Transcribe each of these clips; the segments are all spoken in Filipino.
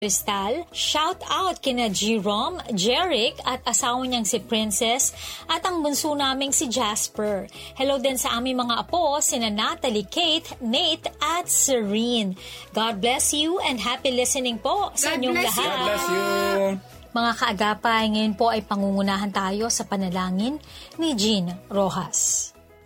Crystal, shout out kina Jerome, Jeric at asawa niyang si Princess at ang bunso naming si Jasper. Hello din sa aming mga apo, sina Natalie, Kate, Nate at Serene. God bless you and happy listening po sa inyong lahat. God bless you. Mga kaagapay, ngayon po ay pangungunahan tayo sa panalangin ni Jean Rojas.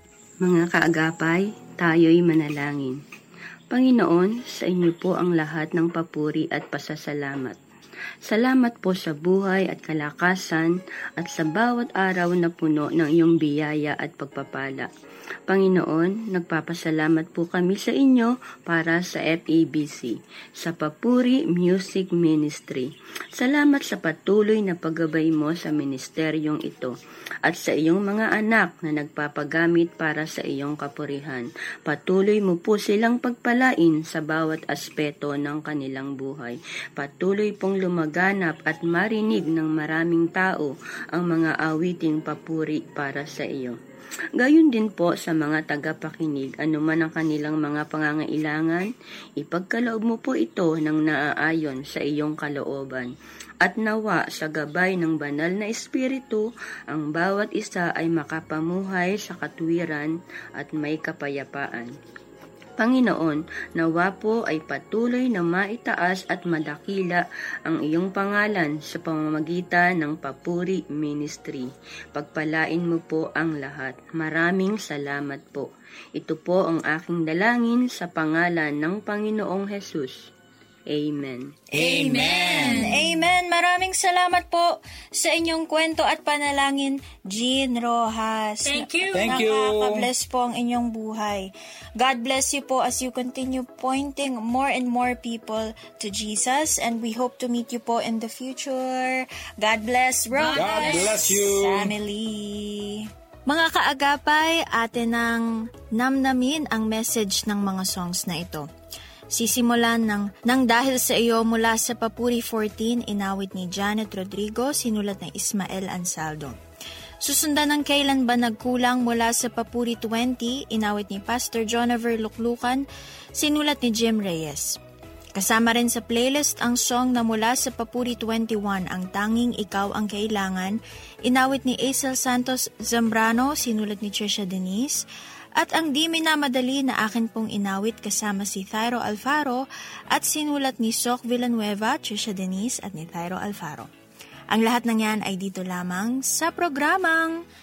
Mga kaagapay, tayo'y manalangin. Panginoon, sa inyo po ang lahat ng papuri at pasasalamat. Salamat po sa buhay at kalakasan at sa bawat araw na puno ng iyong biyaya at pagpapala. Panginoon, nagpapasalamat po kami sa inyo para sa FEBC, sa Papuri Music Ministry. Salamat sa patuloy na paggabay mo sa ministeryong ito at sa iyong mga anak na nagpapagamit para sa iyong kapurihan. Patuloy mo po silang pagpalain sa bawat aspeto ng kanilang buhay. Patuloy pong lumaganap at marinig ng maraming tao ang mga awiting papuri para sa iyo. Gayon din po sa mga tagapakinig, anuman ang kanilang mga pangangailangan, ipagkaloob mo po ito ng naaayon sa iyong kalooban. At nawa sa gabay ng banal na Espiritu, ang bawat isa ay makapamuhay sa katuwiran at may kapayapaan. Panginoon, nawa po ay patuloy na maitaas at madakila ang iyong pangalan sa pamamagitan ng Papuri Ministry. Pagpalain mo po ang lahat. Maraming salamat po. Ito po ang aking dalangin sa pangalan ng Panginoong Hesus. Amen. Amen. Amen. Maraming salamat po sa inyong kwento at panalangin, Jean Rojas. Thank you. Thank you. Nakaka-bless po ang inyong buhay. God bless you po as you continue pointing more and more people to Jesus, and we hope to meet you po in the future. God bless, Rojas. God bless you. Family. Mga kaagapay, atin ang namnamin ang message ng mga songs na ito. Sisimulan ng Dahil sa Iyo mula sa Papuri 14, inawit ni Janet Rodrigo, sinulat ng Ismael Ansaldo. Susundan ng Kailan Ba Nagkulang mula sa Papuri 20, inawit ni Pastor Jonaver Luklukan, sinulat ni Jim Reyes. Kasama rin sa playlist ang song na mula sa Papuri 21, Ang Tanging Ikaw Ang Kailangan, inawit ni Aisel Santos Zambrano, sinulat ni Trisha Denise, at ang Di Minamadali na akin pong inawit kasama si Thyro Alfaro at sinulat ni Sok Villanueva, Trisha Denise at ni Thyro Alfaro. Ang lahat ng yan ay dito lamang sa programang